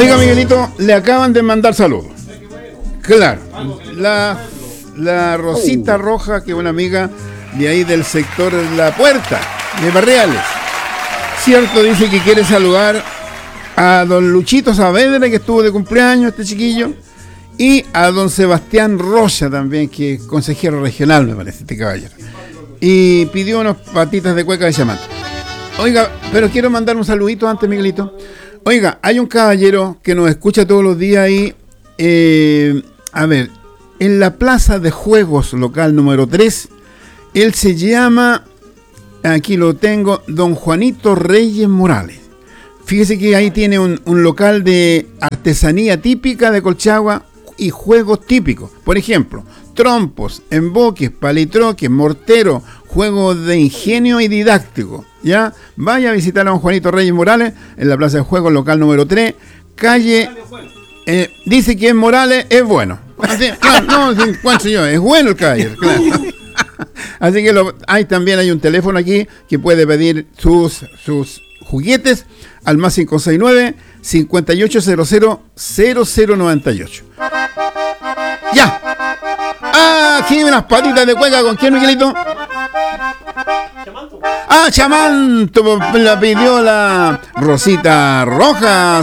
Oiga, Miguelito, le acaban de mandar saludos. Claro, la Rosita Roja, que es una amiga de ahí del sector de La Puerta, de Barriales. Cierto, dice que quiere saludar a don Luchito Saavedra, que estuvo de cumpleaños, este chiquillo, y a don Sebastián Rocha también, que es consejero regional, me parece, este caballero. Y pidió unas patitas de cueca de chamán. Oiga, pero quiero mandar un saludito antes, Miguelito. Oiga, hay un caballero que nos escucha todos los días ahí, a ver, en la plaza de juegos local número 3, él se llama, aquí lo tengo, don Juanito Reyes Morales. Fíjese que ahí tiene un local de artesanía típica de Colchagua y juegos típicos. Por ejemplo, trompos, emboques, palitroques, morteros, juegos de ingenio y didáctico. ¿Ya? Vaya a visitar a don Juanito Reyes Morales en la plaza de juegos local número 3, calle... dice que es Morales, es bueno. Así, claro, no, ¿cuánto yo? Es bueno el caballero, claro. Así que también hay un teléfono aquí que puede pedir sus juguetes al más 569-5800-0098. ¡Ya! Aquí unas patitas de cueca. ¿Con quién, Miguelito? Chamanto. La pidió la Rosita Roja.